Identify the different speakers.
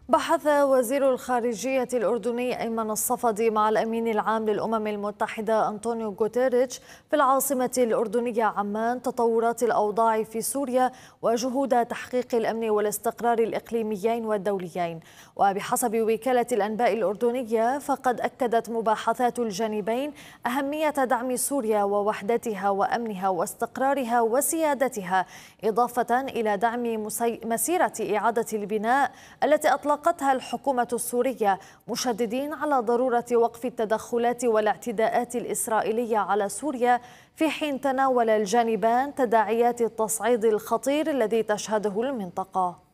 Speaker 1: بحث وزير الخارجية الأردني أيمن الصفدي مع الأمين العام للأمم المتحدة أنطونيو غوتيريتش في العاصمة الأردنية عمان تطورات الأوضاع في سوريا وجهود تحقيق الأمن والاستقرار الإقليميين والدوليين. وبحسب وكالة الأنباء الأردنية فقد أكدت مباحثات الجانبين أهمية دعم سوريا ووحدتها وأمنها واستقرارها وسيادتها، إضافة إلى دعم مسيرة إعادة البناء التي أطلقتها الحكومة السورية، مشددين على ضرورة وقف التدخلات والاعتداءات الإسرائيلية على سوريا، في حين تناول الجانبان تداعيات التصعيد الخطير الذي تشهده المنطقة.